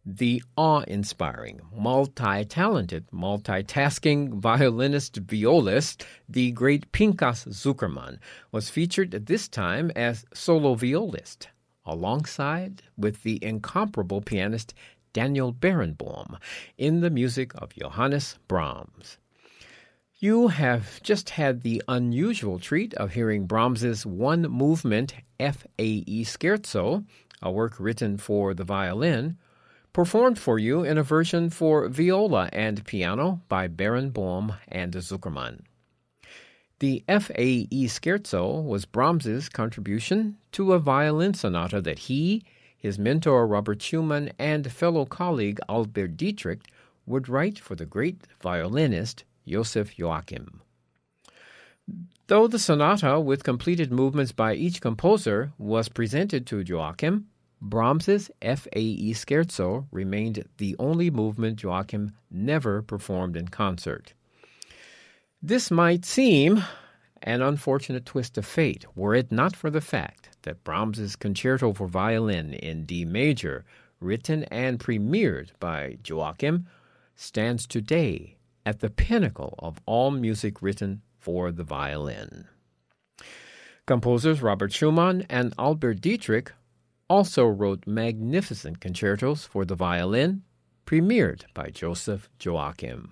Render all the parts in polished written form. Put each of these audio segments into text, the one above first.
the awe-inspiring, multi-talented, multitasking violinist-violist, the great Pinchas Zukerman, was featured at this time as solo violist, alongside with the incomparable pianist Daniel Barenboim in the music of Johannes Brahms. You have just had the unusual treat of hearing Brahms's one-movement F.A.E. Scherzo, a work written for the violin, performed for you in a version for viola and piano by Barenboim and Zukerman. The F.A.E. Scherzo was Brahms's contribution to a violin sonata that he, his mentor Robert Schumann, and fellow colleague Albert Dietrich would write for the great violinist Joseph Joachim. Though the sonata with completed movements by each composer was presented to Joachim, Brahms's F.A.E. Scherzo remained the only movement Joachim never performed in concert. This might seem an unfortunate twist of fate, were it not for the fact that Brahms's Concerto for Violin in D major, written and premiered by Joachim, stands today at the pinnacle of all music written for the violin. Composers Robert Schumann and Albert Dietrich also wrote magnificent concertos for the violin, premiered by Joseph Joachim.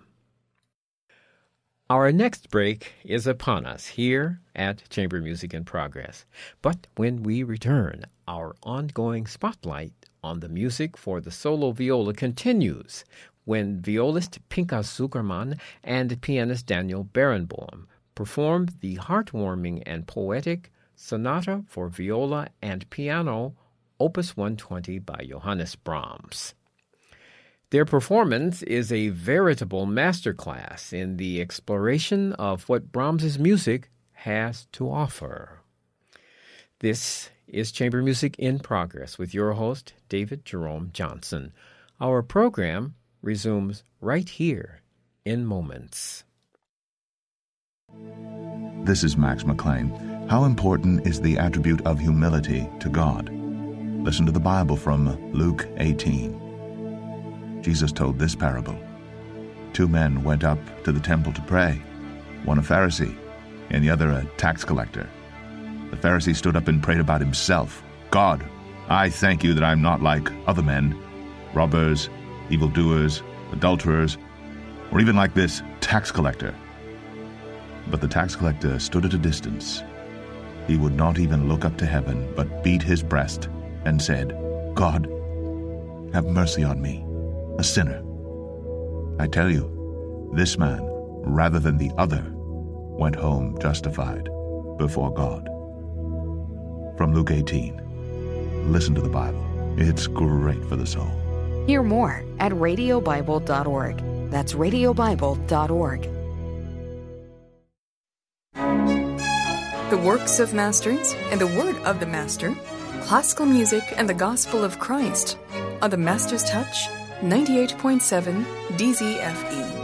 Our next break is upon us here at Chamber Music in Progress. But when we return, our ongoing spotlight on the music for the solo viola continues when violist Pinchas Zukerman and pianist Daniel Barenboim performed the heartwarming and poetic Sonata for Viola and Piano, Opus 120 by Johannes Brahms. Their performance is a veritable masterclass in the exploration of what Brahms's music has to offer. This is Chamber Music in Progress with your host, David Jerome Johnson. Our program resumes right here in moments. This is Max McLean. How important is the attribute of humility to God? Listen to the Bible from Luke 18. Jesus told this parable. 2 men went up to the temple to pray, one a Pharisee and the other a tax collector. The Pharisee stood up and prayed about himself. God, I thank you that I'm not like other men, robbers, evildoers, adulterers, or even like this tax collector. But the tax collector stood at a distance. He would not even look up to heaven, but beat his breast and said, God, have mercy on me, a sinner. I tell you, this man, rather than the other, went home justified before God. From Luke 18. Listen to the Bible. It's great for the soul. Hear more at radiobible.org. That's radiobible.org. The works of masters and the word of the master, classical music and the gospel of Christ on the Master's Touch 98.7 DZFE.